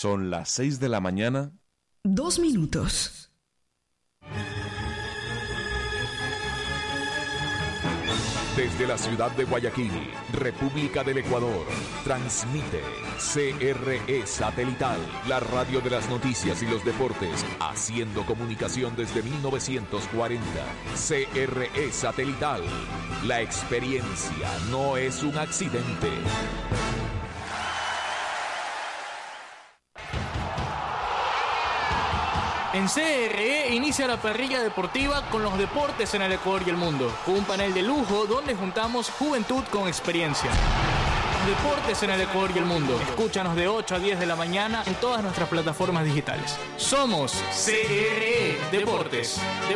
Son las 6 de la mañana. 2 minutos. Desde la ciudad de Guayaquil, República del Ecuador, transmite CRE Satelital, la radio de las noticias y los deportes, haciendo comunicación desde 1940. CRE Satelital, la experiencia no es un accidente. En CRE inicia la parrilla deportiva con los deportes en el Ecuador y el mundo, con un panel de lujo donde juntamos juventud con experiencia. Los deportes en el Ecuador y el mundo. Escúchanos de 8 a 10 de la mañana en todas nuestras plataformas digitales. Somos CRE Deportes.